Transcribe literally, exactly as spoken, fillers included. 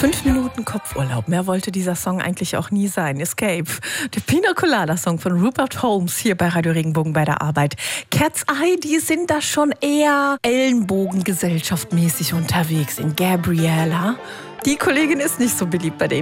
Fünf Minuten Kopfurlaub. Mehr wollte dieser Song eigentlich auch nie sein. Escape. Der Pina Colada Song von Rupert Holmes hier bei Radio Regenbogen bei der Arbeit. Cat's Eye, die sind da schon eher ellenbogengesellschaftmäßig unterwegs in Gabriella. Die Kollegin ist nicht so beliebt bei denen.